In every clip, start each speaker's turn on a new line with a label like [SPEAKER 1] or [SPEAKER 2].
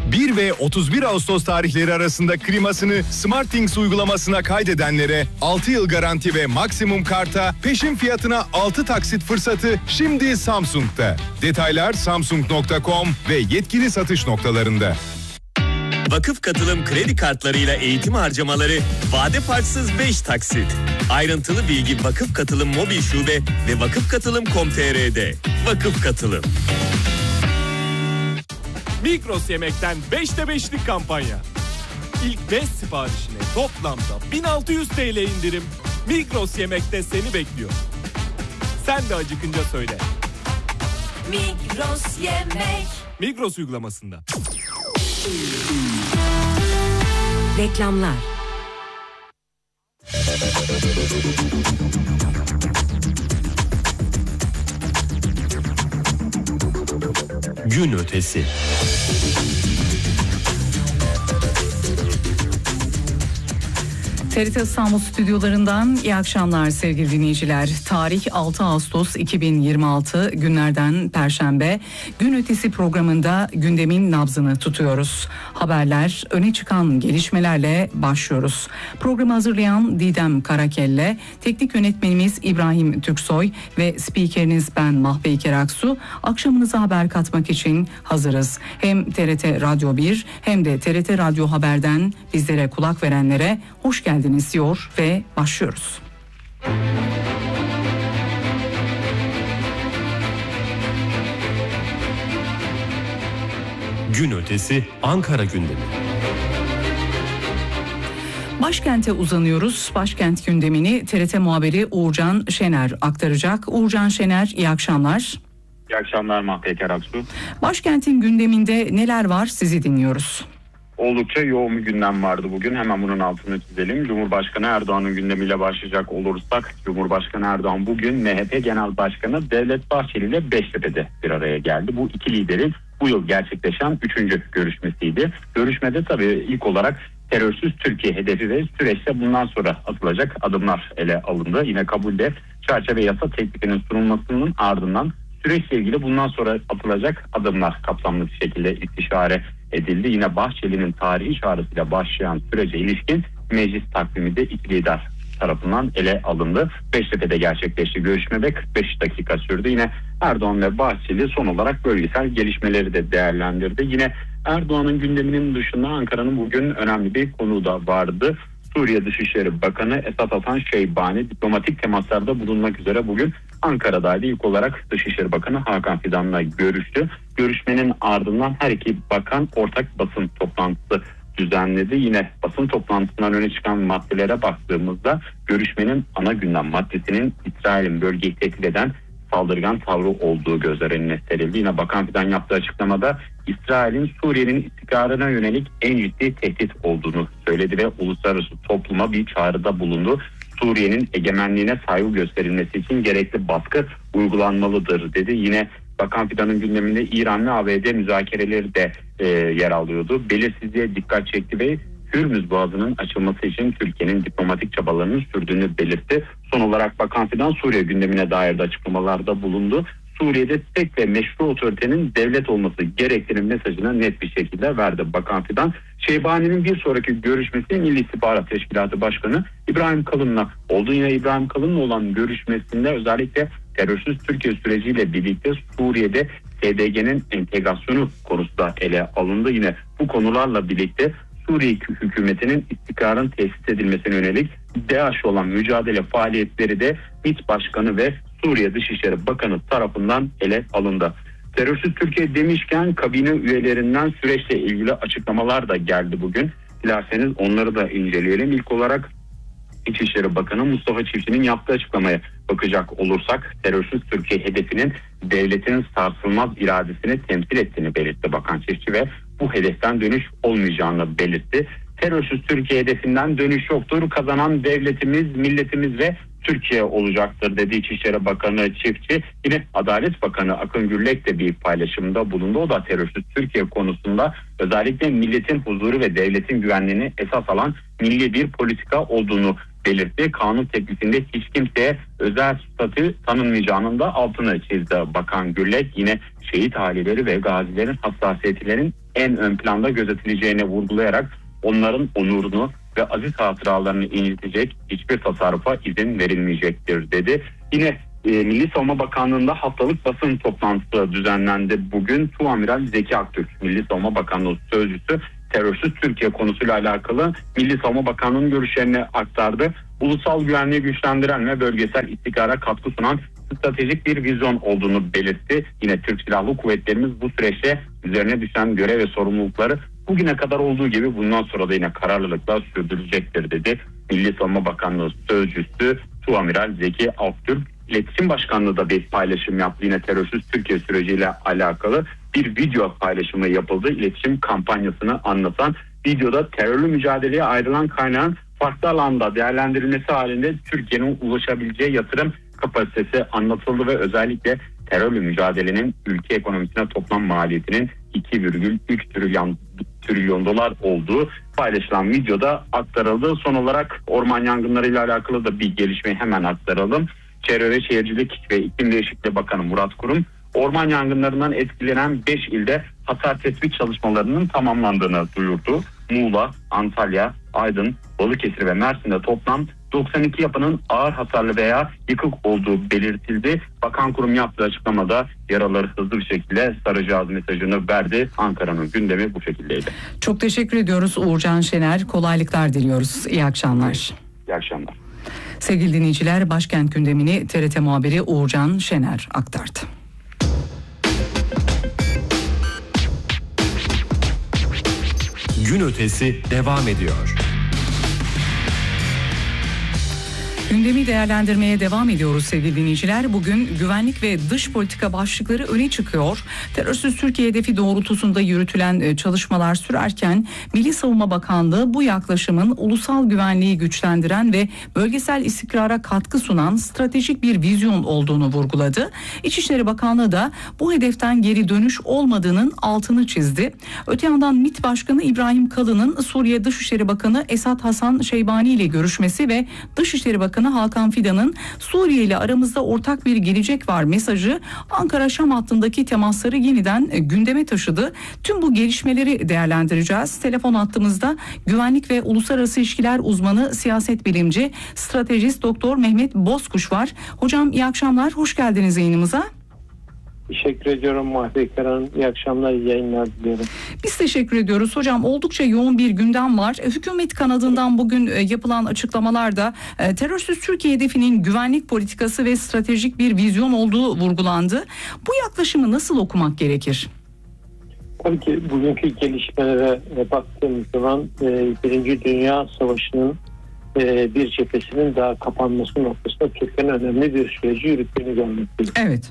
[SPEAKER 1] 1 ve 31 Ağustos tarihleri arasında klimasını SmartThings uygulamasına kaydedenlere 6 yıl garanti ve maksimum karta peşin fiyatına 6 taksit fırsatı şimdi Samsung'da. Detaylar samsung.com ve yetkili satış noktalarında.
[SPEAKER 2] Vakıf Katılım kredi kartlarıyla eğitim harcamaları vade farksız 5 taksit. Ayrıntılı bilgi Vakıf Katılım mobil şube ve vakıfkatılım.com.tr'de. Vakıf Katılım.
[SPEAKER 3] Migros Yemek'ten 5'te 5'lik kampanya. İlk 5 siparişine toplamda 1600 TL indirim. Migros Yemek'te seni bekliyor. Sen de acıkınca söyle.
[SPEAKER 4] Migros Yemek.
[SPEAKER 3] Migros uygulamasında.
[SPEAKER 4] Reklamlar.
[SPEAKER 2] Gün ötesi.
[SPEAKER 5] TRT İstanbul stüdyolarından iyi akşamlar sevgili dinleyiciler. Tarih 6 Ağustos 2026 günlerden Perşembe. Gün ötesi programında gündemin nabzını tutuyoruz. Haberler, öne çıkan gelişmelerle başlıyoruz. Programı hazırlayan Didem Karakelle, teknik yönetmenimiz İbrahim Türksoy ve spikeriniz ben Mahpeyker Aksu. Akşamınıza haber katmak için hazırız. Hem TRT Radyo 1 hem de TRT Radyo Haber'den bizlere kulak verenlere hoş geldiniz diyor ve başlıyoruz.
[SPEAKER 2] Gün ötesi Ankara gündemi.
[SPEAKER 5] Başkente uzanıyoruz. Başkent gündemini TRT muhabiri Uğurcan Şener aktaracak. Uğurcan Şener, iyi akşamlar.
[SPEAKER 6] İyi akşamlar Mahpeyker Aksu.
[SPEAKER 5] Başkentin gündeminde neler var, sizi dinliyoruz.
[SPEAKER 6] Oldukça yoğun bir gündem vardı bugün. Hemen bunun altını çizelim. Cumhurbaşkanı Erdoğan'ın gündemiyle başlayacak olursak, Cumhurbaşkanı Erdoğan bugün MHP Genel Başkanı Devlet Bahçeli ile Beştepe'de bir araya geldi. Bu iki liderin bu yıl gerçekleşen 3. görüşmesiydi. Görüşmede tabii ilk olarak terörsüz Türkiye hedefi ve süreçte bundan sonra atılacak adımlar ele alındı. Yine kabulde çerçeve yasa teklifinin sunulmasının ardından süreçle ilgili bundan sonra atılacak adımlar kapsamlı bir şekilde istişare edildi. Yine Bahçeli'nin tarihi çağrısıyla başlayan sürece ilişkin meclis takvimi de iki lider tarafından ele alındı. Beştepe'de gerçekleşti görüşme ve 45 dakika sürdü. Yine Erdoğan ve Bahçeli son olarak bölgesel gelişmeleri de değerlendirdi. Yine Erdoğan'ın gündeminin dışında Ankara'nın bugün önemli bir konuğu da vardı. Suriye Dışişleri Bakanı Esat Hasan Şeybani diplomatik temaslarda bulunmak üzere bugün Ankara'daydı. İlk olarak Dışişleri Bakanı Hakan Fidan'la görüştü. Görüşmenin ardından her iki bakan ortak basın toplantısı düzenledi. Yine basın toplantısından öne çıkan maddelere baktığımızda görüşmenin ana gündem maddesinin İsrail'in bölgeyi tehdit eden saldırgan tavrı olduğu gözler önüne serildi. Yine Bakan Fidan yaptığı açıklamada İsrail'in Suriye'nin istikrarına yönelik en ciddi tehdit olduğunu söyledi ve uluslararası topluma bir çağrıda bulundu. Suriye'nin egemenliğine saygı gösterilmesi için gerekli baskı uygulanmalıdır dedi. Yine Bakan Fidan'ın gündeminde İran ve ABD müzakereleri de yer alıyordu. Belirsizliğe dikkat çekti ve Hürmüz Boğazı'nın açılması için Türkiye'nin diplomatik çabalarının sürdüğünü belirtti. Son olarak Bakan Fidan Suriye gündemine dair de açıklamalarda bulundu. Suriye'de tek ve meşru otoritenin devlet olması gerektiğinin mesajını net bir şekilde verdi Bakan Fidan. Şeybani'nin bir sonraki görüşmesi Milli İstihbarat Teşkilatı Başkanı İbrahim Kalın'la oldu. Yine İbrahim Kalın'la olan görüşmesinde özellikle terörsüz Türkiye süreciyle birlikte Suriye'de SDG'nin entegrasyonu konusu da ele alındı. Yine bu konularla birlikte Suriye hükümetinin istikrarın tesis edilmesine yönelik DAEŞ olan mücadele faaliyetleri de MİT Başkanı ve Suriye Dışişleri Bakanı tarafından ele alındı. Terörsüz Türkiye demişken kabine üyelerinden süreçle ilgili açıklamalar da geldi bugün. Dilerseniz onları da inceleyelim. İlk olarak İçişleri Bakanı Mustafa Çiftçi'nin yaptığı açıklamaya bakacak olursak terörsüz Türkiye hedefinin devletin sarsılmaz iradesini temsil ettiğini belirtti Bakan Çiftçi ve bu hedeften dönüş olmayacağını belirtti. Terörsüz Türkiye hedefinden dönüş yoktur. Kazanan devletimiz, milletimiz ve Türkiye olacaktır dedi İçişleri Bakanı Çiftçi. Yine Adalet Bakanı Akın Gürlek de bir paylaşımda bulundu. O da terörsüz Türkiye konusunda özellikle milletin huzuru ve devletin güvenliğini esas alan milli bir politika olduğunu belirtti. Kanun teklifinde hiç kimseye özel statü tanınmayacağının da altını çizdi Bakan Gürlek. Yine şehit aileleri ve gazilerin hassasiyetlerin en ön planda gözetileceğine vurgulayarak onların onurunu ve aziz hatıralarını incitecek hiçbir tasarrufa izin verilmeyecektir dedi. Yine Milli Savunma Bakanlığı'nda haftalık basın toplantısı düzenlendi. Bugün Tuamiral Zeki Aktürk, Milli Savunma Bakanlığı Sözcüsü, terörsüz Türkiye konusuyla alakalı Milli Savunma Bakanlığı'nın görüşlerini aktardı. Ulusal güvenliği güçlendiren ve bölgesel istikrara katkı sunan stratejik bir vizyon olduğunu belirtti. Yine Türk Silahlı Kuvvetlerimiz bu süreçte üzerine düşen görev ve sorumlulukları bugüne kadar olduğu gibi bundan sonra da yine kararlılıkla sürdürecektir dedi. Milli Savunma Bakanlığı Sözcüsü Tuamiral Zeki Aktürk. İletişim Başkanlığı da bir paylaşım yaptı. Yine terörsüz Türkiye süreciyle alakalı bir video paylaşımı yapıldı. İletişim kampanyasını anlatan videoda terörle mücadeleye ayrılan kaynağın farklı alanda değerlendirilmesi halinde Türkiye'nin ulaşabileceği yatırım kapasitesi anlatıldı ve özellikle terörle mücadelenin ülke ekonomisine toplam maliyetinin 2,3 trilyon dolar olduğu paylaşılan videoda aktarıldı. Son olarak orman yangınlarıyla alakalı da bir gelişmeyi hemen aktaralım. Çevre ve Şehircilik ve İklim Değişikliği Bakanı Murat Kurum, orman yangınlarından etkilenen 5 ilde hasar tespit çalışmalarının tamamlandığını duyurdu. Muğla, Antalya, Aydın, Balıkesir ve Mersin'de toplam 92 yapının ağır hasarlı veya yıkık olduğu belirtildi. Bakan Kurum yaptığı açıklamada yaraları hızlı bir şekilde saracağız mesajını verdi. Ankara'nın gündemi bu şekildeydi.
[SPEAKER 5] Çok teşekkür ediyoruz Uğurcan Şener. Kolaylıklar diliyoruz. İyi akşamlar.
[SPEAKER 6] İyi akşamlar.
[SPEAKER 5] Sevgili dinleyiciler, başkent gündemini TRT muhabiri Uğurcan Şener aktardı.
[SPEAKER 7] Gün ötesi devam ediyor.
[SPEAKER 5] Gündemi değerlendirmeye devam ediyoruz sevgili dinleyiciler. Bugün güvenlik ve dış politika başlıkları öne çıkıyor. Terörsüz Türkiye hedefi doğrultusunda yürütülen çalışmalar sürerken Milli Savunma Bakanlığı bu yaklaşımın ulusal güvenliği güçlendiren ve bölgesel istikrara katkı sunan stratejik bir vizyon olduğunu vurguladı. İçişleri Bakanlığı da bu hedeften geri dönüş olmadığının altını çizdi. Öte yandan MİT Başkanı İbrahim Kalın'ın Suriye Dışişleri Bakanı Esad Hasan Şeybani ile görüşmesi ve Dışişleri Bakanı Hakan Fidan'ın Suriye ile aramızda ortak bir gelecek var mesajı Ankara-Şam hattındaki temasları yeniden gündeme taşıdı. Tüm bu gelişmeleri değerlendireceğiz. Telefon hattımızda güvenlik ve uluslararası ilişkiler uzmanı, siyaset bilimci, stratejist Doktor Mehmet Bozkuş var. Hocam iyi akşamlar, hoş geldiniz yayınımıza.
[SPEAKER 8] Teşekkür ediyorum Mahve Karan. İyi akşamlar, iyi yayınlar diliyorum.
[SPEAKER 5] Biz teşekkür ediyoruz. Hocam oldukça yoğun bir gündem var. Hükümet kanadından bugün yapılan açıklamalarda terörsüz Türkiye hedefinin güvenlik politikası ve stratejik bir vizyon olduğu vurgulandı. Bu yaklaşımı nasıl okumak gerekir?
[SPEAKER 8] Tabii ki bugünkü gelişmelere baktığımız zaman Birinci Dünya Savaşı'nın bir cephesinin daha kapanması noktasında Türkiye'nin önemli bir süreci yürüttüğünü görmekteyiz.
[SPEAKER 5] Evet.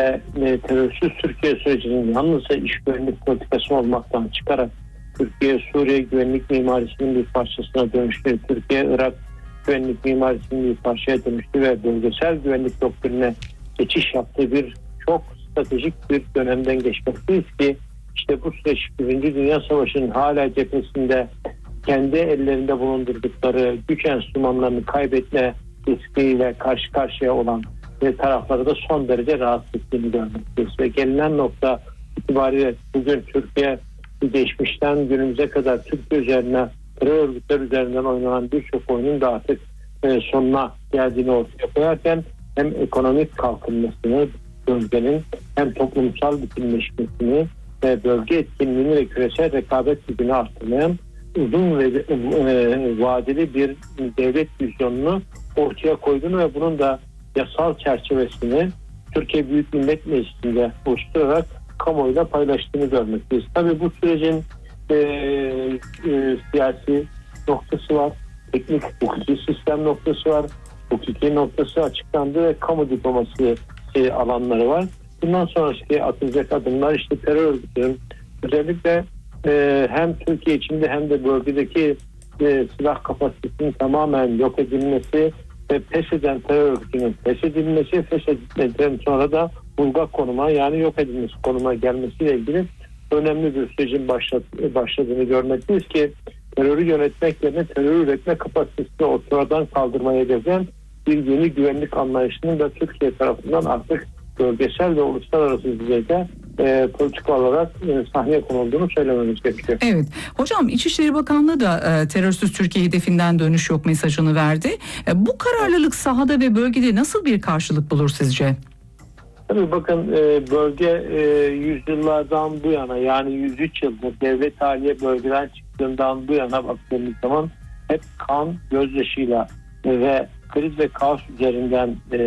[SPEAKER 8] Ve terörsüz Türkiye sürecinin yalnızca iç güvenlik politikası olmaktan çıkarak Türkiye-Suriye güvenlik mimarisinin bir parçasına dönüştü. Türkiye-Irak güvenlik mimarisinin bir parçaya dönüştü ve bölgesel güvenlik doktrinine geçiş yaptığı bir çok stratejik bir dönemden geçmekteyiz ki işte bu süreç Birinci Dünya Savaşı'nın hala cephesinde kendi ellerinde bulundurdukları güç enstrümanlarını kaybetme riskiyle karşı karşıya olan ve tarafları da son derece rahatsız ettiğini görmekteyiz. Ve gelinen nokta itibariyle bugün Türkiye geçmişten günümüze kadar Türkiye üzerine, terör örgütler üzerinden oynanan birçok oyunun da artık sonuna geldiğini ortaya koyarken hem ekonomik kalkınmasını bölgenin hem toplumsal bütünleşmesini ve bölge etkinliğini ve küresel rekabet gücünü arttırmayan uzun ve vadeli bir devlet vizyonunu ortaya koyduğunu ve bunun da yasal çerçevesini Türkiye Büyük Millet Meclisi'nde oluşturarak kamuoyuyla paylaştığını görmekteyiz. Tabii bu sürecin siyasi noktası var, teknik hukuki sistem noktası var, hukuki noktası açıklandı ve kamu diplomasi alanları var. Bundan sonraki atılacak adımlar işte terör örgütünün özellikle hem Türkiye içinde hem de bölgedeki silah kapasitesinin tamamen yok edilmesi ve pes eden terör örgütünün pes edilmesi, pes edildikten sonra da bulgak konuma yani yok edilmesi konuma gelmesiyle ilgili önemli bir sürecin başladığını görmekteyiz ki terörü yönetmek yerine terör üretme kapasitesini ortadan kaldırmayı hedefleyen bir yeni güvenlik anlayışının da Türkiye tarafından artık bölgesel ve uluslararası düzeyde politik olarak sahneye konulduğunu söylememiz gerekiyor.
[SPEAKER 5] Evet. Hocam İçişleri Bakanlığı da terörsüz Türkiye hedefinden dönüş yok mesajını verdi. Bu kararlılık sahada ve bölgede nasıl bir karşılık bulur sizce?
[SPEAKER 8] Tabii bakın bölge yüzyıllardan bu yana, yani 103 yıldır devlet haliye bölgeden çıktığından bu yana baktığımız zaman hep kan, gözyaşıyla ve kriz ve kaos üzerinden